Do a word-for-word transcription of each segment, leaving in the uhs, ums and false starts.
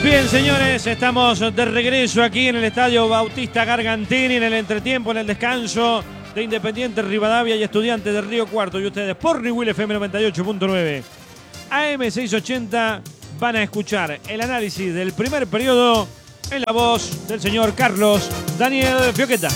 Bien, señores, estamos de regreso aquí en el Estadio Bautista Gargantini, en el entretiempo, en el descanso de Independiente Rivadavia y Estudiantes de Río Cuarto. Y ustedes por Rewill F M noventa y ocho punto nueve, A M seiscientos ochenta, van a escuchar el análisis del primer periodo en la voz del señor Carlos Daniel Fioqueta.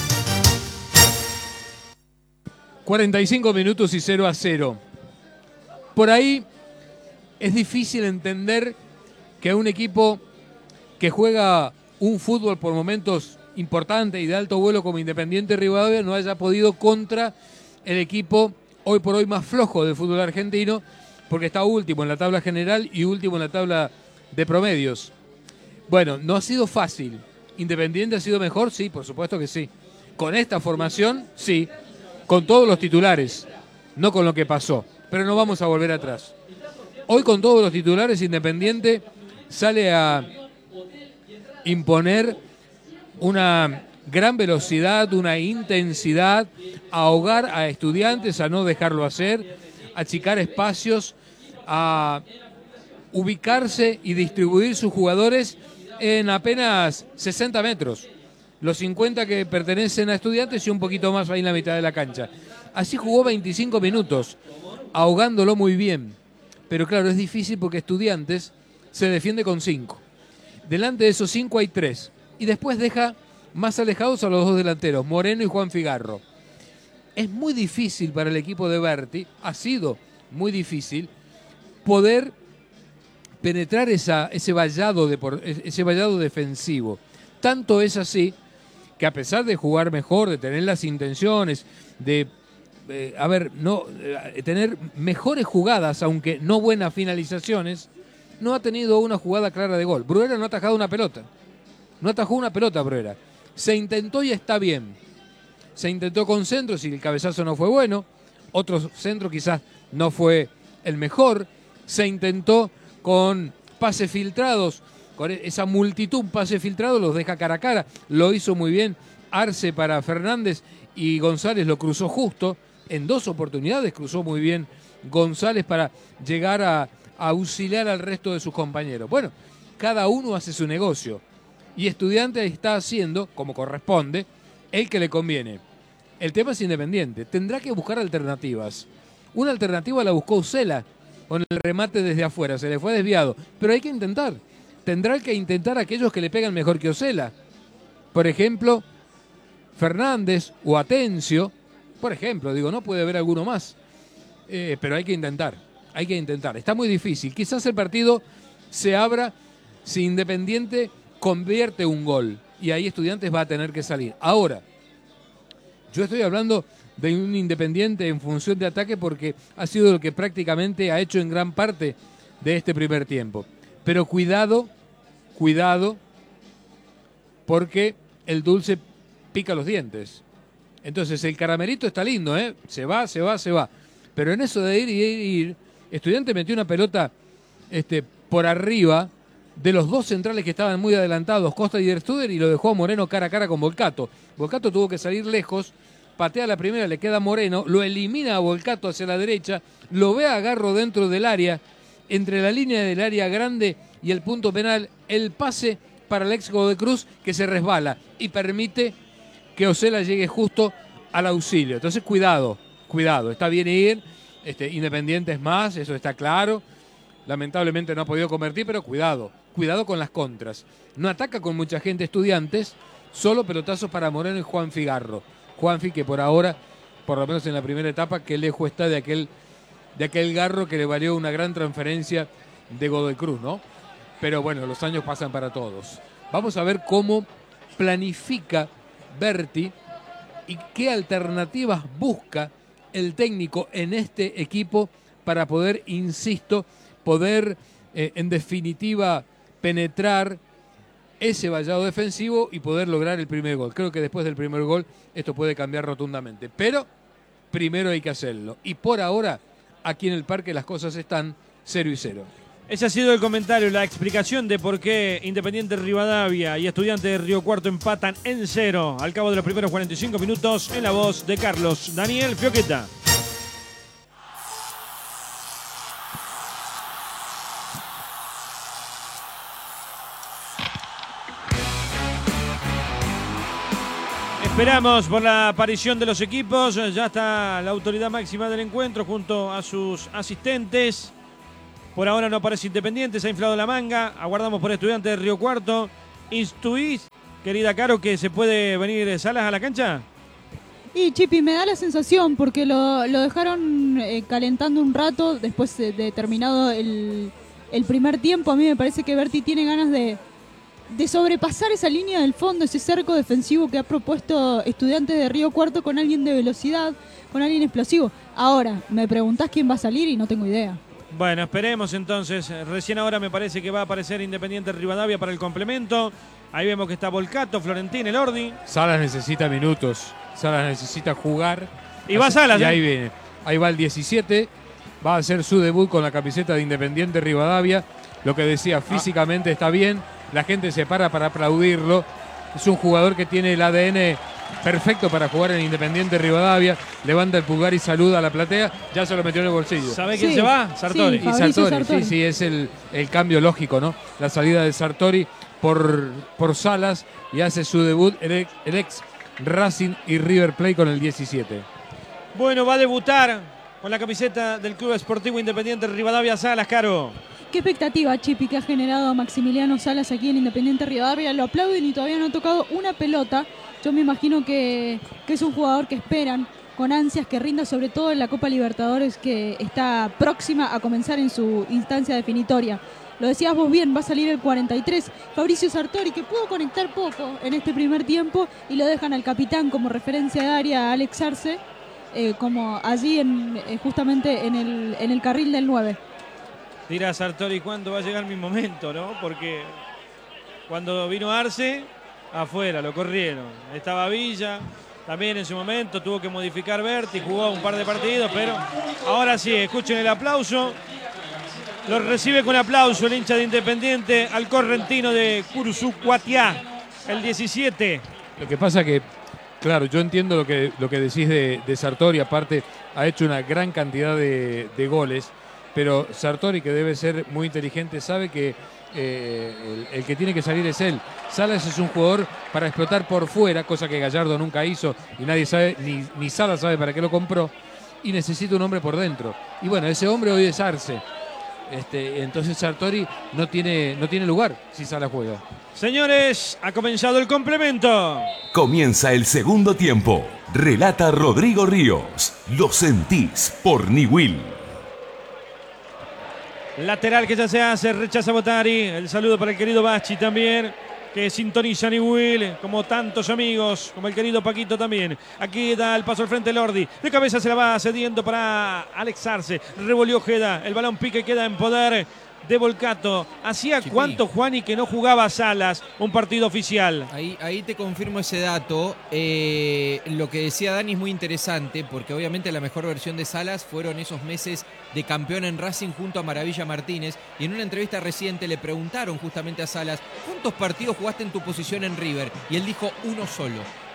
cuarenta y cinco minutos y cero a cero. Por ahí es difícil entender que un equipo que juega un fútbol por momentos importante y de alto vuelo como Independiente Rivadavia no haya podido contra el equipo hoy por hoy más flojo del fútbol argentino, porque está último en la tabla general y último en la tabla de promedios. Bueno, no ha sido fácil. ¿Independiente ha sido mejor? Sí, por supuesto que sí. Con esta formación, sí. Con todos los titulares, no con lo que pasó. Pero no vamos a volver atrás. Hoy con todos los titulares, Independiente sale a imponer una gran velocidad, una intensidad, a ahogar a Estudiantes, a no dejarlo hacer, a achicar espacios, a ubicarse y distribuir sus jugadores en apenas sesenta metros. Los cincuenta que pertenecen a Estudiantes y un poquito más ahí en la mitad de la cancha. Así jugó veinticinco minutos, ahogándolo muy bien. Pero claro, es difícil porque Estudiantes se defiende con cinco. Delante de esos cinco hay tres. Y después deja más alejados a los dos delanteros, Moreno y Juan Figarro. Es muy difícil para el equipo de Berti, ha sido muy difícil, poder penetrar esa, ese, vallado de, ese vallado defensivo. Tanto es así que a pesar de jugar mejor, de tener las intenciones, de eh, a ver, no, eh, tener mejores jugadas, aunque no buenas finalizaciones, no ha tenido una jugada clara de gol. Bruera no ha atajado una pelota. No atajó una pelota Bruera. Se intentó y está bien. Se intentó con centros y el cabezazo no fue bueno. Otro centro quizás no fue el mejor. Se intentó con pases filtrados. Con esa multitud pases filtrados los deja cara a cara. Lo hizo muy bien Arce para Fernández y González lo cruzó justo. En dos oportunidades cruzó muy bien González para llegar a auxiliar al resto de sus compañeros. Bueno, cada uno hace su negocio y Estudiante está haciendo, como corresponde, el que le conviene. El tema es Independiente, tendrá que buscar alternativas. Una alternativa la buscó Usela con el remate desde afuera, se le fue desviado, pero hay que intentar. Tendrá que intentar aquellos que le pegan mejor que Usela. Por ejemplo, Fernández o Atencio, por ejemplo, digo, no puede haber alguno más, eh, pero hay que intentar. Hay que intentar. Está muy difícil. Quizás el partido se abra si Independiente convierte un gol. Y ahí Estudiantes va a tener que salir. Ahora, yo estoy hablando de un Independiente en función de ataque porque ha sido lo que prácticamente ha hecho en gran parte de este primer tiempo. Pero cuidado, cuidado, porque el dulce pica los dientes. Entonces el caramelito está lindo, ¿eh? Se va, se va, se va. Pero en eso de ir y ir y ir, Estudiante metió una pelota este, por arriba de los dos centrales que estaban muy adelantados, Costa y Derstuder, y lo dejó a Moreno cara a cara con Volcato. Volcato tuvo que salir lejos, patea la primera, le queda a Moreno, lo elimina a Volcato hacia la derecha, lo ve a Garro dentro del área, entre la línea del área grande y el punto penal, el pase para el ex Godoy Cruz que se resbala y permite que Osela llegue justo al auxilio. Entonces cuidado, cuidado, está bien ir. Este, Independiente es más, eso está claro. Lamentablemente no ha podido convertir, pero cuidado, cuidado con las contras. No ataca con mucha gente Estudiantes, solo pelotazos para Moreno y Juan Figarro. Juanfi que por ahora, por lo menos en la primera etapa, que lejos está de aquel, de aquel Garro que le valió una gran transferencia de Godoy Cruz, ¿no? Pero bueno, los años pasan para todos. Vamos a ver cómo planifica Berti y qué alternativas busca el técnico en este equipo para poder, insisto, poder eh, en definitiva penetrar ese vallado defensivo y poder lograr el primer gol. Creo que después del primer gol esto puede cambiar rotundamente, pero primero hay que hacerlo. Y por ahora, aquí en el parque las cosas están cero y cero. Ese ha sido el comentario, la explicación de por qué Independiente Rivadavia y Estudiantes de Río Cuarto empatan en cero al cabo de los primeros cuarenta y cinco minutos en la voz de Carlos Daniel Fioqueta. Esperamos por la aparición de los equipos. Ya está la autoridad máxima del encuentro junto a sus asistentes. Por ahora no aparece Independiente, se ha inflado la manga. Aguardamos por Estudiantes de Río Cuarto. ¿Instuís, querida Caro, que se puede venir Salas a la cancha? Y Chipi, me da la sensación, porque lo, lo dejaron eh, calentando un rato después de, de terminado el, el primer tiempo. A mí me parece que Berti tiene ganas de, de sobrepasar esa línea del fondo, ese cerco defensivo que ha propuesto Estudiantes de Río Cuarto con alguien de velocidad, con alguien explosivo. Ahora, me preguntás quién va a salir y no tengo idea. Bueno, esperemos entonces. Recién ahora me parece que va a aparecer Independiente Rivadavia para el complemento. Ahí vemos que está Volcato, Florentín, Elordi. Salas necesita minutos. Salas necesita jugar. Y va Salas. Y ahí ¿eh? viene. Ahí va el diecisiete. Va a hacer su debut con la camiseta de Independiente Rivadavia. Lo que decía, físicamente está bien. La gente se para para aplaudirlo. Es un jugador que tiene el A D N perfecto para jugar en Independiente Rivadavia. Levanta el pulgar y saluda a la platea. Ya se lo metió en el bolsillo. ¿Sabe quién Sí, se va? Sartori. sí. Y Fabricio Sartori, Sartori. sí, sí, es el, el cambio lógico, ¿no? La salida de Sartori por, por Salas y hace su debut el ex, el ex Racing y River Plate con el diecisiete. Bueno, va a debutar con la camiseta del Club Esportivo Independiente Rivadavia Salas, Caro. Qué expectativa, Chipi, que ha generado Maximiliano Salas aquí en Independiente Rivadavia. Lo aplauden y todavía no ha tocado una pelota. Yo me imagino que, que es un jugador que esperan con ansias que rinda, sobre todo en la Copa Libertadores, que está próxima a comenzar en su instancia definitoria. Lo decías vos bien, va a salir el cuarenta y tres, Fabricio Sartori, que pudo conectar poco en este primer tiempo, y lo dejan al capitán como referencia de área, Alex Arce, eh, como allí en, eh, justamente en el, en el carril del nueve. Dirá Sartori, ¿cuándo va a llegar mi momento, no? Porque cuando vino Arce, afuera, lo corrieron. Estaba Villa, también en su momento tuvo que modificar Berti, jugó un par de partidos, pero ahora sí, escuchen el aplauso. Lo recibe con aplauso el hincha de Independiente al correntino de Curuzucuatiá, el diecisiete. Lo que pasa que, claro, yo entiendo lo que, lo que decís de, de Sartori, aparte ha hecho una gran cantidad de, de goles, pero Sartori, que debe ser muy inteligente, sabe que eh, el, el que tiene que salir es él. Salas es un jugador para explotar por fuera, cosa que Gallardo nunca hizo y nadie sabe, ni, ni Salas sabe para qué lo compró, y necesita un hombre por dentro. Y bueno, ese hombre hoy es Arce. Este, entonces Sartori no tiene, no tiene lugar si Salas juega. Señores, ha comenzado el complemento. Comienza el segundo tiempo. Relata Rodrigo Ríos. Lo sentís por Niwil. Lateral que ya se hace, rechaza Botari. El saludo para el querido Bachi también, que sintoniza Niwil, como tantos amigos, como el querido Paquito también. Aquí da el paso al frente Lordi. De cabeza se la va cediendo para Alex Arce. Revolvió Ojeda. El balón pique queda en poder de Volcato. ¿Hacía Chipi. cuánto, Juani, que no jugaba Salas un partido oficial? Ahí, ahí te confirmo ese dato. Eh, lo que decía Dani es muy interesante, porque obviamente la mejor versión de Salas fueron esos meses de campeón en Racing junto a Maravilla Martínez. Y en una entrevista reciente le preguntaron justamente a Salas, ¿cuántos partidos jugaste en tu posición en River? Y él dijo, uno solo.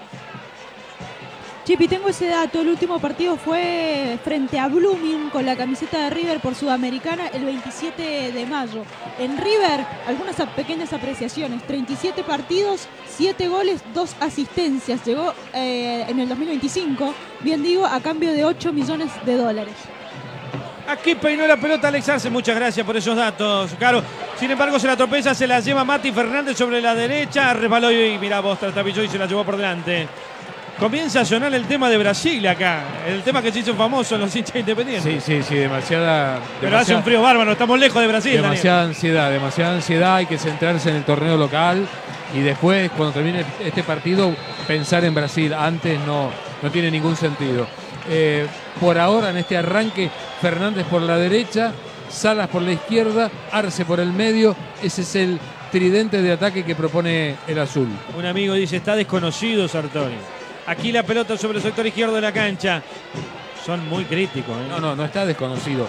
Chipi, tengo ese dato. El último partido fue frente a Blooming con la camiseta de River por Sudamericana el veintisiete de mayo. En River, algunas pequeñas apreciaciones. treinta y siete partidos, siete goles, dos asistencias. Llegó eh, en el dos mil veinticinco, bien digo, a cambio de ocho millones de dólares. Aquí peinó la pelota Alex Arce. Muchas gracias por esos datos, Caro. Sin embargo, se la tropeza, se la lleva Mati Fernández sobre la derecha. Resbaló y mirá vos, trastabilló y se la llevó por delante. Comienza a sonar el tema de Brasil acá, el tema que se hizo famoso en los hinchas independientes. Sí, sí, sí, demasiada... Pero demasiada, hace un frío bárbaro, estamos lejos de Brasil. demasiada Daniel. ansiedad, demasiada ansiedad, hay que centrarse en el torneo local y después, cuando termine este partido, pensar en Brasil. Antes no, no tiene ningún sentido. Eh, por ahora, en este arranque, Fernández por la derecha, Salas por la izquierda, Arce por el medio. Ese es el tridente de ataque que propone el azul. Un amigo dice, está desconocido Sartori. Aquí la pelota sobre el sector izquierdo de la cancha. Son muy críticos. ¿eh? No, no, no está desconocido.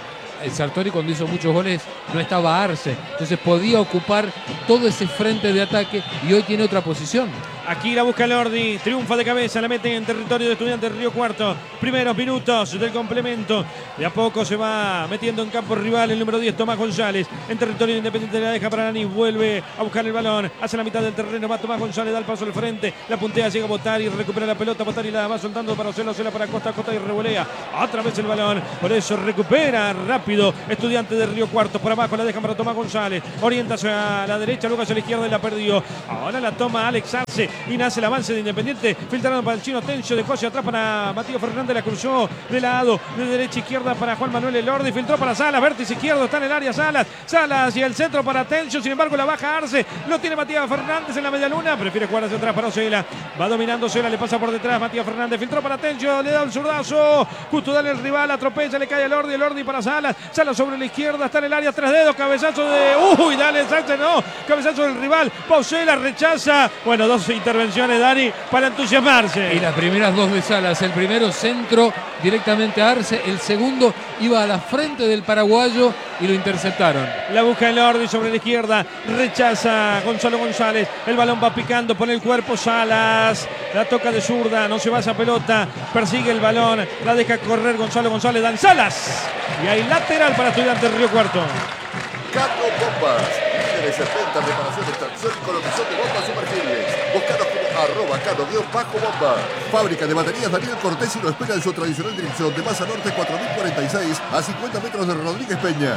el Sartori cuando hizo muchos goles no estaba Arce, entonces podía ocupar todo ese frente de ataque y hoy tiene otra posición. Aquí la busca Lordi, triunfa de cabeza, la mete en territorio de Estudiantes de Río Cuarto. Primeros minutos del complemento. De a poco se va metiendo en campo rival el número diez, Tomás González. En territorio Independiente la deja para Lanis, vuelve a buscar el balón. Hacia la mitad del terreno va Tomás González, da el paso al frente. La puntea, llega Botari, recupera la pelota. Botari la va soltando para Ocelo, Ocelo para Costa, Costa y revolea. Otra vez el balón, por eso recupera rápido Estudiantes de Río Cuarto. Por abajo la dejan para Tomás González. Orienta hacia la derecha, luego hacia la izquierda y la perdió. Ahora la toma Alex Arce. Y nace el avance de Independiente, filtrando para el chino Tencio, dejó hacia atrás para Matías Fernández, la cruzó de lado, de derecha a izquierda para Juan Manuel Elordi, filtró para Salas, vértice izquierdo, está en el área Salas, Salas y el centro para Tencio, sin embargo la baja Arce, lo tiene Matías Fernández en la media luna, prefiere jugar hacia atrás para Ocela, va dominando Ocela, le pasa por detrás Matías Fernández, filtró para Tencio, le da el zurdazo, justo dale el rival, atropella, le cae Elordi, Elordi para Salas, Salas sobre la izquierda, está en el área, tres dedos, cabezazo de, uy, dale, Sánchez, no, cabezazo del rival, Ocela rechaza, bueno, dos intervenciones Dani para entusiasmarse. Y las primeras dos de Salas, el primero centro directamente a Arce, el segundo iba a la frente del paraguayo y lo interceptaron. La busca el Ordi sobre la izquierda, rechaza Gonzalo González, el balón va picando por el cuerpo Salas, la toca de zurda, no se va esa pelota, persigue el balón, la deja correr Gonzalo González, dan Salas y hay lateral para Estudiantes de Río Cuarto. Cano Bombas, líderes en venta, reparación, extracción y colocación de bombas sumergibles. Búscanos como arroba cano-bomba. Fábrica de baterías Daniel Cortés y lo espera en su tradicional dirección de Masa Norte cuatro mil cuarenta y seis a cincuenta metros de Rodríguez Peña.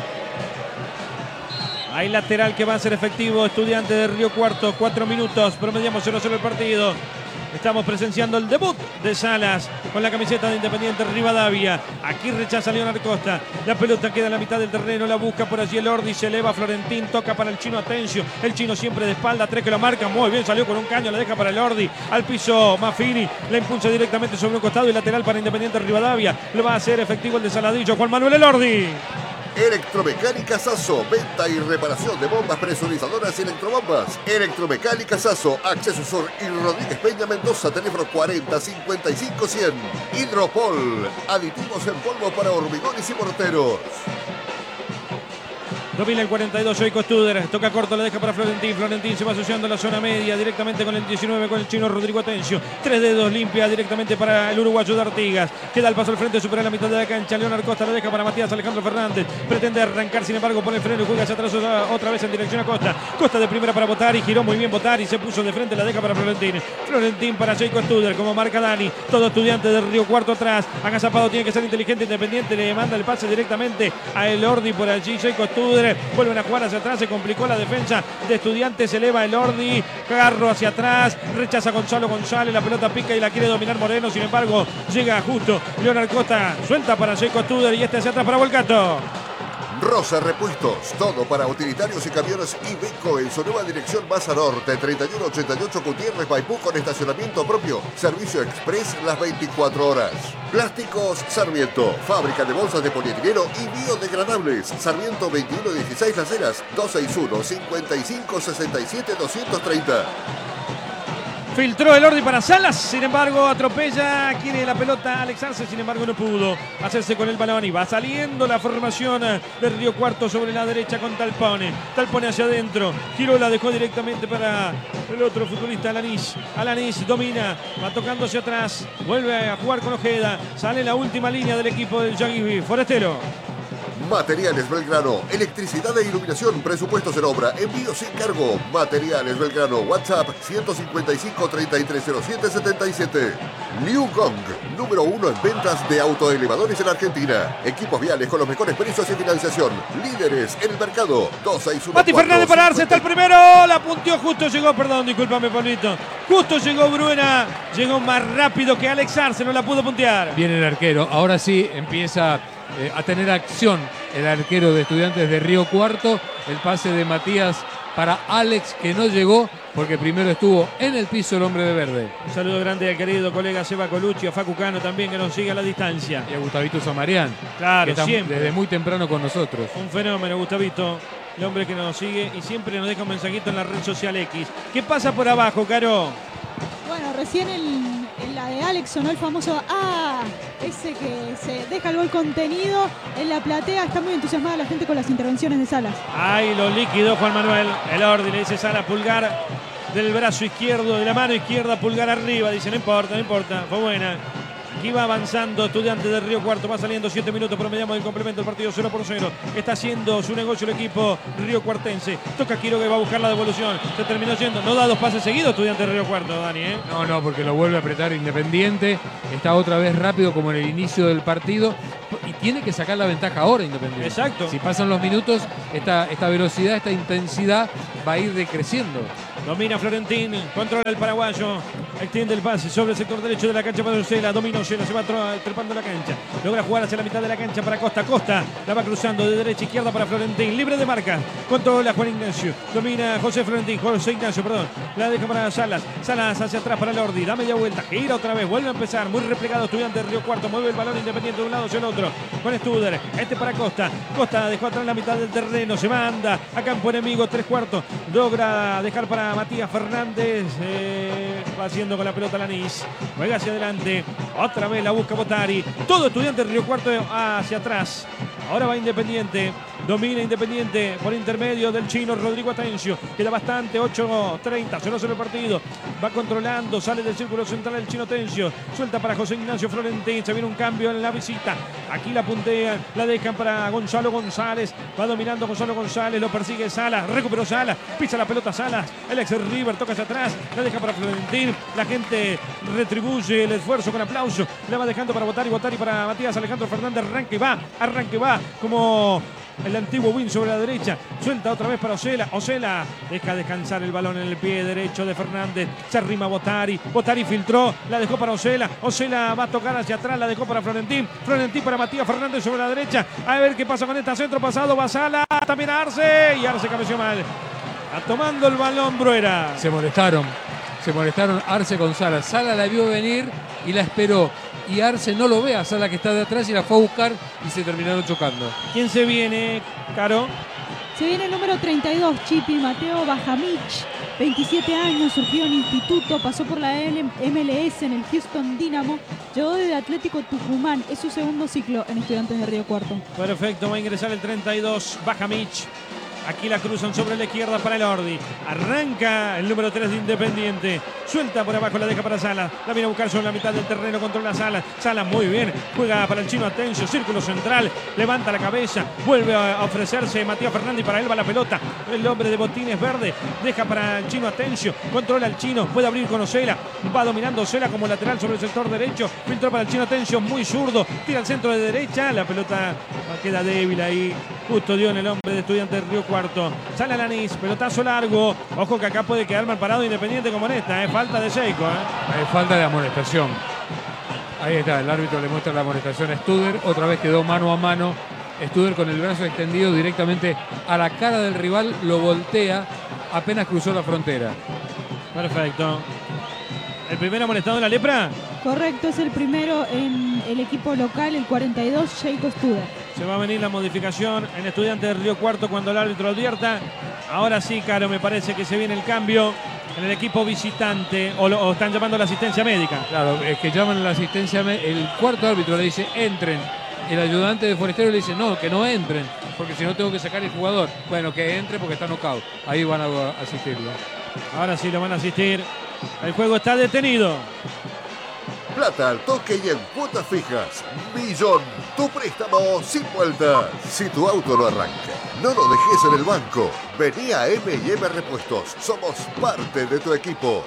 Hay lateral que va a ser efectivo, Estudiantes de Río Cuarto, cuatro minutos, promediamos cero cero el partido. Estamos presenciando el debut de Salas con la camiseta de Independiente Rivadavia. Aquí rechaza Leonardo Costa. La pelota queda en la mitad del terreno. La busca por allí el Ordi. Se eleva Florentín. Toca para el chino Atencio. El chino siempre de espalda. Tres que lo marca. Muy bien. Salió con un caño. La deja para el Ordi. Al piso Maffini. La impulsa directamente sobre un costado. Y lateral para Independiente Rivadavia. Lo va a hacer efectivo el de Saladillo. Juan Manuel Elordi. Electromecánica Sasso, venta y reparación de bombas presurizadoras y electrobombas. Electromecánica Sasso, Acceso Sur y Rodríguez Peña Mendoza, teléfono cuarenta cincuenta y cinco cien. Hidropol, aditivos en polvo para hormigones y morteros. Domina el cuarenta y dos, Joico Studer, toca corto, la deja para Florentín, Florentín se va asociando a la zona media, directamente con el diecinueve, con el chino Rodrigo Atencio, tres dedos, limpia directamente para el uruguayo de Artigas, queda el paso al frente, supera la mitad de la cancha, Leonardo Costa la deja para Matías Alejandro Fernández, pretende arrancar, sin embargo pone el freno y juega hacia atrás otra vez en dirección a Costa, Costa de primera para Botari, giró muy bien Botari, se puso de frente, la deja para Florentín, Florentín para Joico Studer, como marca Dani, todo Estudiante de Río Cuarto atrás, agazapado, tiene que ser inteligente, Independiente, le manda el pase directamente a el Ordi por allí, Joico Studer, vuelven a jugar hacia atrás, se complicó la defensa de Estudiantes, se eleva el Ordi, Carro hacia atrás, rechaza Gonzalo González, la pelota pica y la quiere dominar Moreno, sin embargo llega justo Leonardo Costa, suelta para Joico Studer y este hacia atrás para Volcato. Rosa Repuestos, todo para utilitarios y camiones Iveco en su nueva dirección Masa Norte, treinta y uno ochenta y ocho Gutiérrez Maipú, con estacionamiento propio, servicio express las veinticuatro horas. Plásticos Sarmiento, fábrica de bolsas de polietileno y biodegradables. Sarmiento veintiuno dieciséis Las Heras, dos seis uno, cinco cinco, seis siete, dos tres cero. Filtró el Ordi para Salas, sin embargo atropella, quiere la pelota Alex Arce, sin embargo no pudo hacerse con el balón y va saliendo la formación de Río Cuarto sobre la derecha con Talpone, Talpone hacia adentro, Giro la dejó directamente para el otro futbolista Alanis, Alanis domina, va tocando hacia atrás, vuelve a jugar con Ojeda, sale la última línea del equipo del Yagui Forestero. Materiales Belgrano, electricidad e iluminación, presupuestos en obra, envío sin cargo. Materiales Belgrano, WhatsApp ciento cincuenta y cinco, treinta y tres cero siete, setenta y siete. Liu Gong, número uno en ventas de autoelevadores en Argentina. Equipos viales con los mejores precios y financiación. Líderes en el mercado. dos seis uno. Mati Fernández para Arce, está el primero, la punteó, justo llegó, perdón, discúlpame Pablito. Justo llegó Bruena, llegó más rápido que Alex Arce, no la pudo puntear. Viene el arquero, ahora sí empieza Eh, a tener acción el arquero de Estudiantes de Río Cuarto, el pase de Matías para Alex, que no llegó porque primero estuvo en el piso el hombre de verde. Un saludo grande al querido colega Seba Colucci, a Facu Cano también, que nos sigue a la distancia. Y a Gustavito Zamarián, claro, que está siempre desde muy temprano con nosotros. Un fenómeno, Gustavito, el hombre que nos sigue y siempre nos deja un mensajito en la red social X. ¿Qué pasa por abajo, Caro? Bueno, recién en, en la la de Alex sonó el famoso ¡ah! Ese que se deja el gol contenido en la platea. Está muy entusiasmada la gente con las intervenciones de Salas. Ahí lo liquidó Juan Manuel Elordi, le dice Salas, pulgar del brazo izquierdo, de la mano izquierda, pulgar arriba. Dice, no importa, no importa, fue buena. Aquí va avanzando Estudiantes de Río Cuarto, va saliendo siete minutos, promediamos el complemento del partido cero por cero. Está haciendo su negocio el equipo río cuartense. Toca Quiroga y va a buscar la devolución. Se terminó yendo, no da dos pases seguidos Estudiantes de Río Cuarto, Dani, ¿eh? No, no, porque lo vuelve a apretar Independiente. Está otra vez rápido como en el inicio del partido. Y tiene que sacar la ventaja ahora Independiente. Exacto. Si pasan los minutos, esta, esta velocidad, esta intensidad va a ir decreciendo. Domina Florentín, controla el paraguayo, extiende el pase sobre el sector derecho de la cancha para Ocela, domina Ocela, se va trepando la cancha, logra jugar hacia la mitad de la cancha para Costa, Costa la va cruzando de derecha a izquierda para Florentín, libre de marca, controla Juan Ignacio, domina José Florentín, José Ignacio, perdón, la deja para Salas, Salas hacia atrás para Elordi, da media vuelta, gira otra vez, vuelve a empezar, muy replegado Estudiante de Río Cuarto, mueve el balón Independiente de un lado hacia el otro, con Studer, este para Costa, Costa dejó atrás la mitad del terreno, se manda a campo enemigo, tres cuartos, logra dejar para Matías Fernández, eh, va haciendo con la pelota Lanís, juega hacia adelante, otra vez la busca Botari, todo Estudiante de Río Cuarto hacia atrás, ahora va Independiente, domina Independiente por intermedio del chino Rodrigo Atencio, queda bastante, ocho treinta, cero cero el partido, va controlando, sale del círculo central el chino Atencio, suelta para José Ignacio Florentín, se viene un cambio en la visita, aquí la puntean, la dejan para Gonzalo González, va dominando Gonzalo González, lo persigue Salas, recuperó Salas, pisa la pelota Salas, el ex River toca hacia atrás, la deja para Florentín, la gente retribuye el esfuerzo con aplauso, la va dejando para Botari, Botari para Matías Alejandro Fernández, arranque va, arranque va, como el antiguo Win sobre la derecha, suelta otra vez para Ocela, Ocela deja descansar el balón en el pie derecho de Fernández, se arrima Botari, Botari filtró, la dejó para Ocela, Ocela va a tocar hacia atrás, la dejó para Florentín, Florentín para Matías Fernández sobre la derecha, a ver qué pasa con esta centro pasado, va Sala, también Arce, y Arce cabeció mal, a tomando el balón Bruera. Se molestaron, se molestaron Arce con Sala, Sala la vio venir y la esperó. Y Arce no lo ve a Sala que está de atrás y la fue a buscar y se terminaron chocando. ¿Quién se viene, Caro? Se viene el número treinta y dos, Chipi, Mateo Bajamich, veintisiete años, surgió en instituto, pasó por la M L S en el Houston Dynamo, llegó del Atlético Tucumán, es su segundo ciclo en Estudiantes de Río Cuarto. Perfecto, va a ingresar el treinta y dos, Bajamich. Aquí la cruzan sobre la izquierda para Elordi. Arranca el número tres de Independiente. Suelta por abajo, la deja para Salas. La viene a buscar sobre la mitad del terreno, controla Salas. Salas muy bien. Juega para el chino Atencio. Círculo central. Levanta la cabeza. Vuelve a ofrecerse Matías Fernández y para él va la pelota. El hombre de botines verde. Deja para el chino Atencio. Controla el chino. Puede abrir con Ocela. Va dominando Ocela como lateral sobre el sector derecho. Filtró para el chino Atencio. Muy zurdo. Tira al centro de derecha. La pelota queda débil ahí. Justo dio en el hombre de Estudiantes de Río Cuarto. Sale Lanís, pelotazo largo. Ojo que acá puede quedar mal parado Independiente como en esta, ¿eh? Falta de Seiko. ¿eh? Hay falta de amonestación. Ahí está, el árbitro le muestra la amonestación a Studer. Otra vez quedó mano a mano. Studer con el brazo extendido directamente a la cara del rival. Lo voltea apenas cruzó la frontera. Perfecto. ¿El primer amonestado en la lepra? Correcto, es el primero en el equipo local, el cuarenta y dos, Seiko Studer. Se va a venir la modificación en Estudiantes de Río Cuarto cuando el árbitro advierta. Ahora sí, Caro, me parece que se viene el cambio en el equipo visitante o, lo, o están llamando a la asistencia médica. Claro, es que llaman a la asistencia. El cuarto árbitro le dice entren. El ayudante de Forestero le dice no, que no entren, porque si no tengo que sacar el jugador. Bueno, que entre porque está knockout. Ahí van a asistirlo. Ahora sí lo van a asistir. El juego está detenido. Plata al toque y en cuotas fijas. Millón, tu préstamo sin vueltas. Si tu auto no arranca, no lo dejes en el banco. Vení a M y M Repuestos. Somos parte de tu equipo.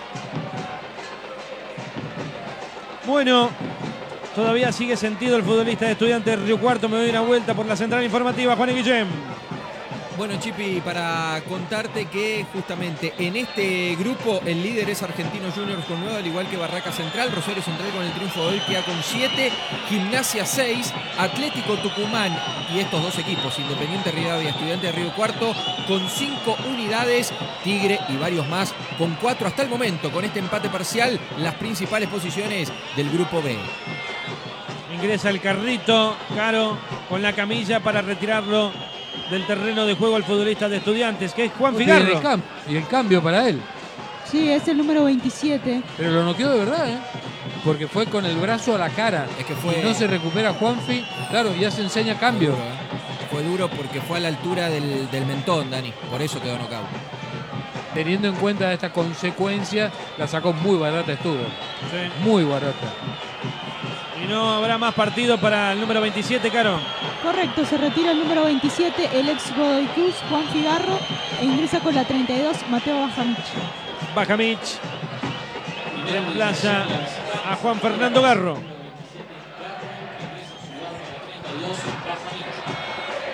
Bueno, todavía sigue sentido el futbolista de Estudiantes de Río Cuarto. Me doy una vuelta por la central informativa. Juan y Guillem. Bueno, Chipi, para contarte que justamente en este grupo el líder es Argentinos Juniors con nueve, al igual que Barraca Central, Rosario Central con el triunfo de hoy queda con siete, Gimnasia seis, Atlético Tucumán y estos dos equipos, Independiente Rivadavia y Estudiantes de Río Cuarto, con cinco unidades, Tigre y varios más con cuatro hasta el momento. Con este empate parcial, las principales posiciones del grupo B. Ingresa el carrito, Caro, con la camilla para retirarlo del terreno de juego al futbolista de Estudiantes, que es Juan Figarro. Y el, cam y el cambio para él. Sí, es el número veintisiete. Pero lo noqueó de verdad, ¿eh? porque fue con el brazo a la cara. Es que fue... Y no se recupera Juanfi, claro, ya se enseña cambio. Fue duro, ¿eh? Fue duro porque fue a la altura del, del mentón, Dani. Por eso quedó nocaut. Teniendo en cuenta esta consecuencia, la sacó muy barata Stuber. Sí. Muy barata. Y no habrá más partido para el número veintisiete, Caro. Correcto, se retira el número veintisiete, el ex Godoy Cruz, Juan Figarro, e ingresa con la treinta y dos, Mateo Bajamich. Bajamich reemplaza a Juan Fernando Garro.